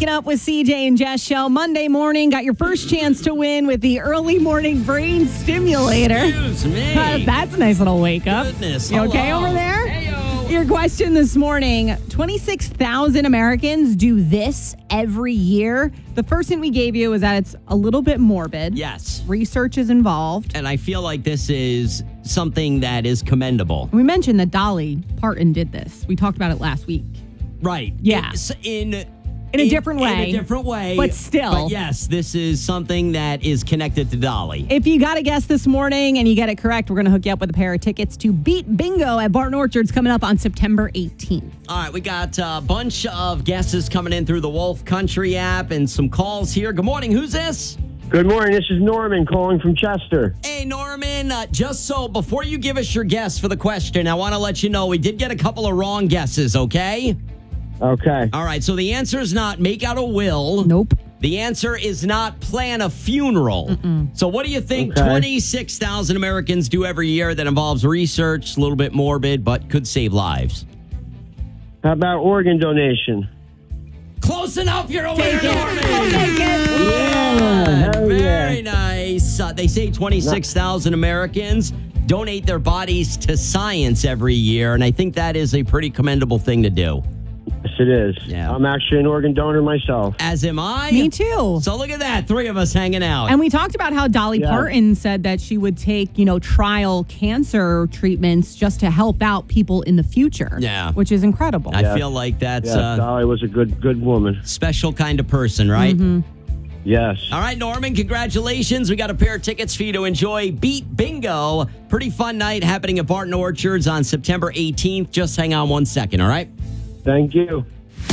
Waking Up with CJ and Jess show. Monday morning, got your first chance to win with the early morning brain stimulator. Excuse me. That's a nice little wake up. Goodness. You okay Hello. over there? Heyo. Your question this morning, 26,000 Americans do this every year. The first hint we gave you is that it's a little bit morbid. Yes. Research is involved. And I feel like this is something that is commendable. We mentioned that Dolly Parton did this. We talked about it last week. Right. Yeah. It's in a different way. In a different way. But still. But yes, this is something that is connected to Dolly. If you got a guess this morning and you get it correct, we're going to hook you up with a pair of tickets to Beat Bingo at Barton Orchards coming up on September 18th. All right, we got a bunch of guesses coming in through the Wolf Country app and some calls here. Good morning. Who's this? Good morning. This is Norman calling from Chester. Hey, Norman, just so before you give us your guess for the question, I want to let you know we did get a couple of wrong guesses, okay? Okay. All right, so the answer is not make out a will. Nope. The answer is not plan a funeral. So what do you think Okay. 26,000 Americans do every year that involves research, a little bit morbid, but could save lives? How about organ donation? Close enough, you're a winner, Take it. Norman. We'll take it. Yeah, hell Very yeah. nice. They say 26,000 Americans donate their bodies to science every year, and I think that is a pretty commendable thing to do. Yes, it is. Yeah. I'm actually an organ donor myself. As am I. Me too. So look at that, three of us hanging out. And we talked about how Dolly Yeah. Parton said that she would take, trial cancer treatments just to help out people in the future. Yeah. Which is incredible. I Yeah. feel like that's Yeah, a Dolly was a good woman. special kind of person, right? Yes. All right, Norman, congratulations. We got a pair of tickets for you to enjoy Beat Bingo. Pretty fun night happening at Barton Orchards on September 18th. Just hang on 1 second, all right? Thank you.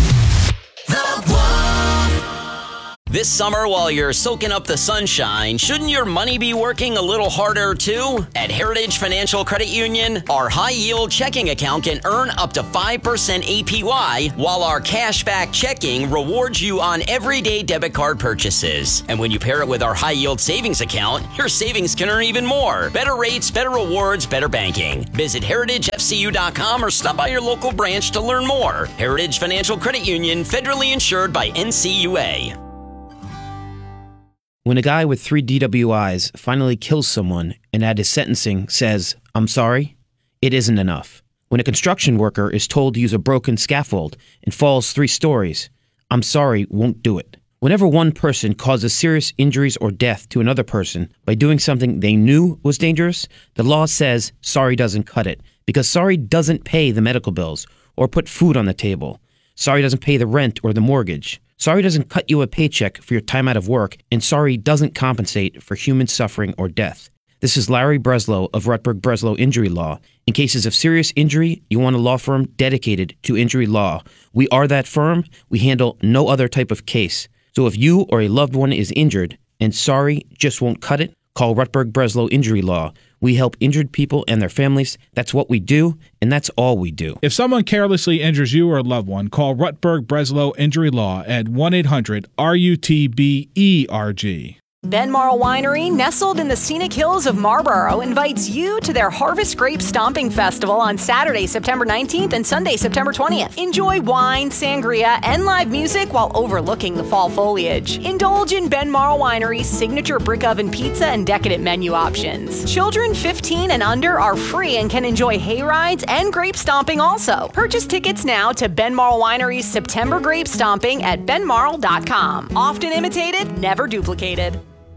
This summer, while you're soaking up the sunshine, shouldn't your money be working a little harder too? At Heritage Financial Credit Union, our high-yield checking account can earn up to 5% APY, while our cashback checking rewards you on everyday debit card purchases. And when you pair it with our high-yield savings account, your savings can earn even more. Better rates, better rewards, better banking. Visit heritagefcu.com or stop by your local branch to learn more. Heritage Financial Credit Union, federally insured by NCUA. When a guy with 3 DWIs finally kills someone and at his sentencing says, "I'm sorry," it isn't enough. When a construction worker is told to use a broken scaffold and falls 3 stories, "I'm sorry" won't do it. Whenever one person causes serious injuries or death to another person by doing something they knew was dangerous, the law says sorry doesn't cut it, because sorry doesn't pay the medical bills or put food on the table. Sorry doesn't pay the rent or the mortgage. Sorry doesn't cut you a paycheck for your time out of work, and sorry doesn't compensate for human suffering or death. This is Larry Breslow of Rutberg Breslow Injury Law. In cases of serious injury, you want a law firm dedicated to injury law. We are that firm. We handle no other type of case. So if you or a loved one is injured and sorry just won't cut it, call Rutberg Breslow Injury Law. We help injured people and their families. That's what we do, and that's all we do. If someone carelessly injures you or a loved one, call Rutberg Breslow Injury Law at 1-800-RUTBERG. Benmarl Winery, nestled in the scenic hills of Marlborough, invites you to their Harvest Grape Stomping Festival on Saturday, September 19th and Sunday, September 20th. Enjoy wine, sangria, and live music while overlooking the fall foliage. Indulge in Benmarl Winery's signature brick oven pizza and decadent menu options. Children 15 and under are free and can enjoy hay rides and grape stomping also. Purchase tickets now to Benmarl Winery's September Grape Stomping at benmarl.com. Often imitated, never duplicated.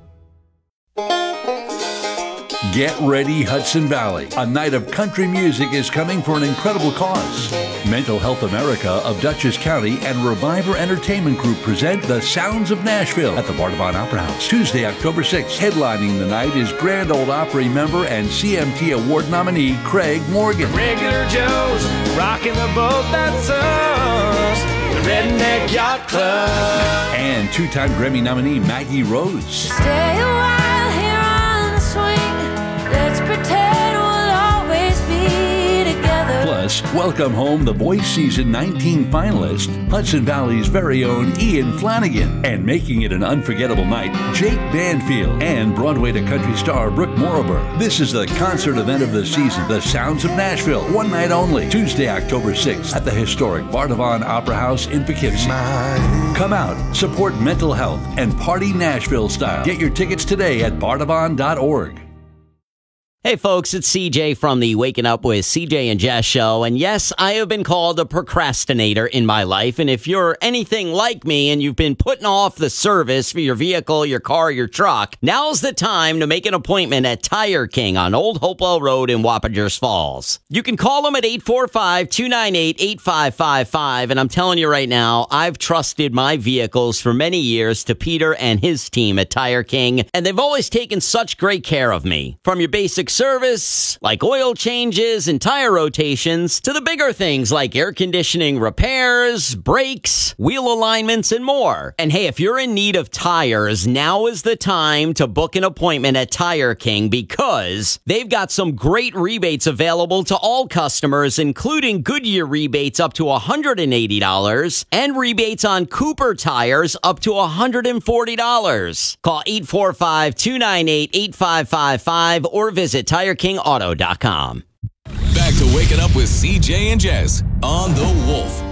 Get ready, Hudson Valley. A night of country music is coming for an incredible cause. Mental Health America of Dutchess County and Reviver Entertainment Group present The Sounds of Nashville at the Bardavon Opera House. Tuesday, October 6th. Headlining the night is Grand Ole Opry member and CMT Award nominee Craig Morgan. Regular Joe's rocking the boat, that's us, the Redneck Yacht Club. And 2-time Grammy nominee Maggie Rose. Stay a while here on the swing. Let's pretend we'll always be together. Plus, Plus, welcome home the Voice Season 19 finalist, Hudson Valley's very own Ian Flanagan. And making it an unforgettable night, Jake Banfield and Broadway to country star Brooke Morriber. This is the concert event of the season, The Sounds of Nashville. One night only, Tuesday, October 6th at the historic Bardavon Opera House in Poughkeepsie. Come out, support mental health, and party Nashville style. Get your tickets today at bardavon.org. Hey folks, it's CJ from the Waking Up with CJ and Jess show. And yes, I have been called a procrastinator in my life. And if you're anything like me and you've been putting off the service for your vehicle, your car, your truck, now's the time to make an appointment at Tire King on Old Hopewell Road in Wappingers Falls. You can call them at 845-298-8555. And I'm telling you right now, I've trusted my vehicles for many years to Peter and his team at Tire King. And they've always taken such great care of me. From your basic service, like oil changes and tire rotations, to the bigger things like air conditioning repairs, brakes, wheel alignments, and more. And hey, if you're in need of tires, now is the time to book an appointment at Tire King because they've got some great rebates available to all customers, including Goodyear rebates up to $180 and rebates on Cooper tires up to $140. Call 845-298-8555 or visit TireKingAuto.com. Back to Waking Up with CJ and Jess on The Wolf.